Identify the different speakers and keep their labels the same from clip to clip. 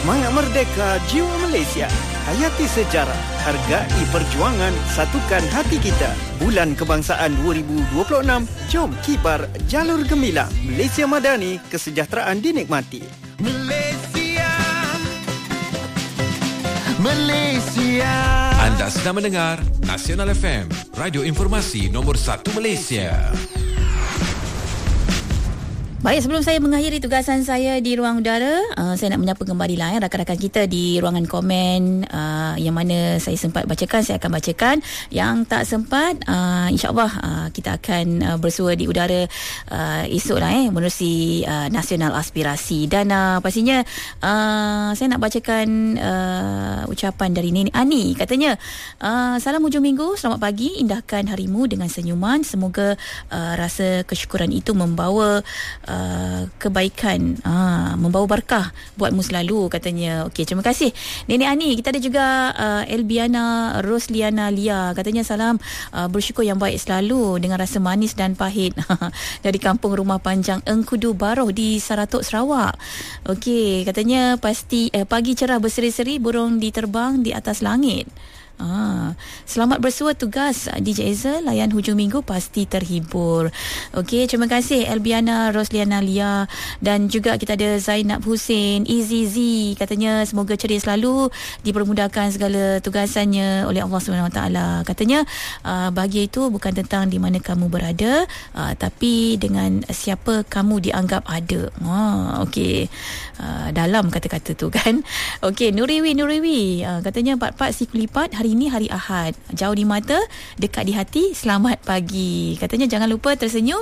Speaker 1: Semangat merdeka jiwa Malaysia. Hayati sejarah, hargai perjuangan, satukan hati kita. Bulan Kebangsaan 2026, jom kibar jalur gemilang. Malaysia Madani, kesejahteraan dinikmati. Malaysia.
Speaker 2: Anda sedang mendengar Nasional FM, radio informasi nombor 1 Malaysia.
Speaker 3: Baik, sebelum saya mengakhiri tugasan saya di ruang udara, saya nak menyapa kembali rakan-rakan kita di ruangan komen. Yang mana saya sempat bacakan, saya akan bacakan. Yang tak sempat, insyaAllah kita akan bersua di udara esok menerusi Nasional Aspirasi. Dan pastinya saya nak bacakan ucapan dari Nenek Ani. Katanya, salam hujung minggu, selamat pagi, indahkan harimu dengan senyuman. Semoga rasa kesyukuran itu membawa kebaikan, membawa berkah buatmu selalu, katanya. Okey, terima kasih Nenek Ani. Kita ada juga Elbiana Rosliana Lia, katanya salam bersyukur yang baik selalu dengan rasa manis dan pahit dari kampung Rumah Panjang Engkudu Baroh di Saratok, Sarawak. Okey, katanya pasti pagi cerah berseri-seri, burung diterbang di atas langit. Selamat bersua tugas DJ Ezel, layan hujung minggu pasti terhibur. Okey, terima kasih Elbiana Rosliana Lia. Dan juga kita ada Zainab Hussein EZZ, katanya semoga ceria selalu, dipermudahkan segala tugasannya oleh Allah SWT. Katanya bahagia itu bukan tentang di mana kamu berada, tapi dengan siapa kamu dianggap ada. Okey, dalam kata-kata tu kan. Okey, Nuriwi katanya 44 si kulipat, hari ini hari Ahad, jauh di mata, dekat di hati, selamat pagi. Katanya jangan lupa tersenyum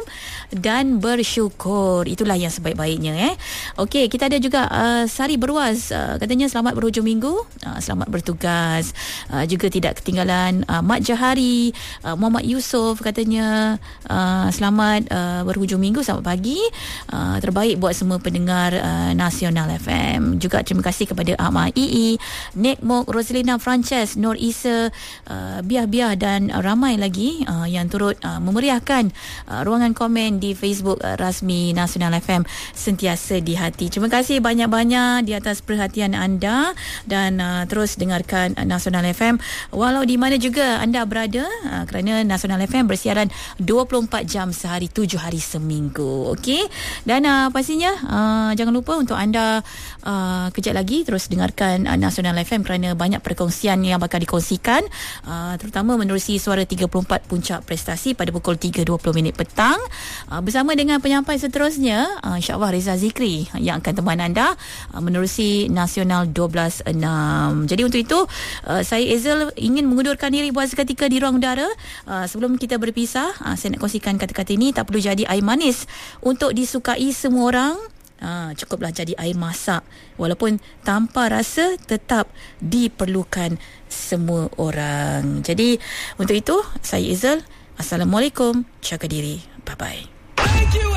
Speaker 3: dan bersyukur, itulah yang sebaik-baiknya. Okey, kita ada juga Sari Berwas, katanya selamat berhujung minggu, selamat bertugas. Juga tidak ketinggalan Mat Jahari, Muhammad Yusof, katanya selamat berhujung minggu, selamat pagi, terbaik buat semua pendengar Nasional FM. Juga terima kasih kepada Ahmad Ii, Nek Mok, Rosalina Frances, Nur Isa, Biah-Biah dan ramai lagi yang turut memeriahkan ruangan komen di Facebook rasmi Nasional FM, sentiasa di hati. Terima kasih banyak-banyak di atas perhatian anda dan terus dengarkan Nasional FM walau di mana juga anda berada, kerana Nasional FM bersiaran 24 jam sehari, 7 hari seminggu. Okey, dan pastinya jangan lupa untuk anda kejap lagi terus dengarkan Nasional FM kerana banyak perkongsian yang bakal dikongsikan, terutama menerusi Suara 34 Puncak Prestasi pada pukul 3.20 petang, bersama dengan penyampai seterusnya, insyaAllah Reza Zikri yang akan teman anda menerusi Nasional 12.6. Jadi untuk itu saya Ezel ingin mengundurkan diri buat seketika di ruang udara. Sebelum kita berpisah, saya nak kongsikan kata-kata ini. Tak perlu jadi air manis untuk disukai semua orang, cukuplah jadi air masak, walaupun tanpa rasa tetap diperlukan semua orang. Jadi untuk itu saya Ezel, Assalamualaikum, jaga diri, bye bye.